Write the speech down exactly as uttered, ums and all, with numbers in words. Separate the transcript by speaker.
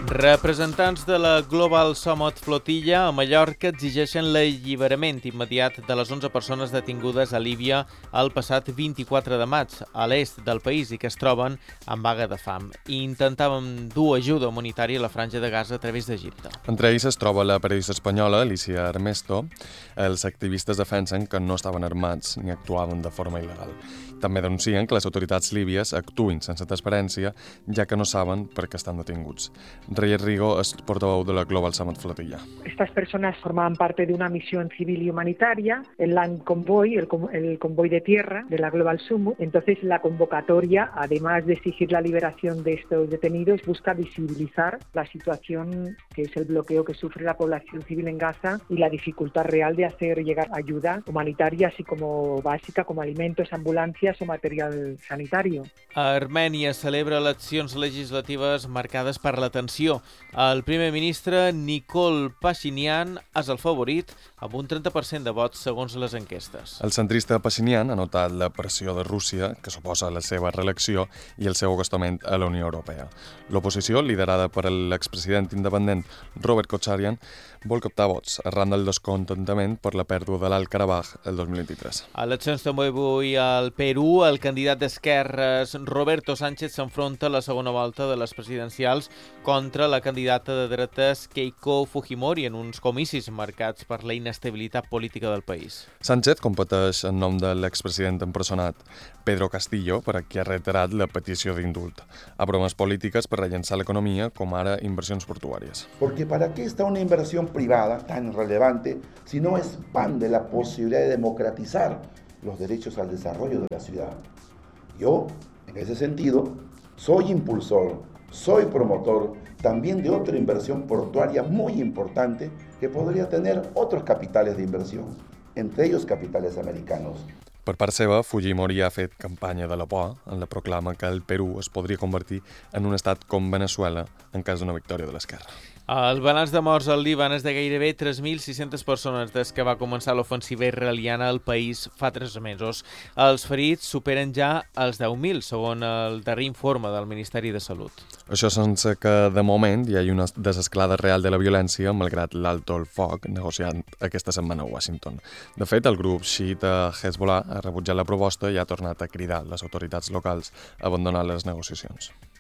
Speaker 1: Representants de la Global Summit Flotilla a Mallorca exigeixen l'alliberament immediat de les onze persones detingudes a Líbia el passat vint-i-quatre de maig, a l'est del país, i que es troben en vaga de fam. I intentaven dur ajuda humanitària a la franja de Gaza a través d'Egipte.
Speaker 2: Entre ells es troba la periodista espanyola Alicia Armesto. Els activistes defensen que no estaven armats ni actuaven de forma il·legal. També denuncien que les autoritats líbies actuïn sense transparència, ja que no saben per què estan detinguts. Reyes Rigo es portavoz de la Global Summit Flotilla.
Speaker 3: Estas personas formaban parte de una misión civil y humanitaria, el Land Convoy, el, el convoy de tierra de la Global Summit. Entonces, la convocatoria, además de exigir la liberación de estos detenidos, busca visibilizar la situación que es el bloqueo que sufre la población civil en Gaza y la dificultad real de hacer llegar ayuda humanitaria, así como básica, como alimentos, ambulancias o material sanitario.
Speaker 1: Armènia celebra eleccions legislatives marcades per la tensió. El primer ministre Nikol Pashinyan és el favorit amb un trenta per cent de vots segons les enquestes.
Speaker 2: El centrista Pashinyan ha notat la pressió de Rússia, que suposa la seva reelecció i el seu acostament a la Unió Europea. L'oposició, liderada per l'expresident independent Robert Kocharyan, vol captar vots arran del descontentament per la pèrdua de l'Alt Karabakh el dos mil vint-i-tres.
Speaker 1: Eleccions també avui al Perú. El candidat d'esquerres Roberto Sánchez s'enfronta a la segona volta de les presidencials contra la candidata de dretes Keiko Fujimori en uns comicis marcats per la inestabilitat política del país.
Speaker 2: Sánchez competeix en nom de l'expresident empresonat Pedro Castillo, per a qui ha reiterat la petició d'indult. Ha promès polítiques per rellençar l'economia, com ara inversions portuàries.
Speaker 4: Porque ¿para qué está una inversión privada tan relevante si no expande la posibilidad de democratizar los derechos al desarrollo de la ciudad? Yo, en ese sentido, soy impulsor, soy promotor también de otra inversión portuaria muy importante que podría tener otros capitales de inversión, entre ellos capitales americanos.
Speaker 2: Per part seva, Fujimori ha fet campanya de la por en la proclama que el Perú es podria convertir en un estat com Venezuela en cas d'una victòria de l'esquerra.
Speaker 1: El balanç de morts al Líban és de gairebé tres mil sis-centes persones des que va començar l'ofensiva israeliana al país fa tres mesos. Els ferits superen ja els deu mil, segons el darrer informe del Ministeri de Salut.
Speaker 2: Això sense que, de moment, hi hagi una desescalada real de la violència, malgrat l'alto el foc negociat aquesta setmana a Washington. De fet, el grup xiita Hezbollah ha rebutjat la proposta i ha tornat a cridar les autoritats locals a abandonar les negociacions.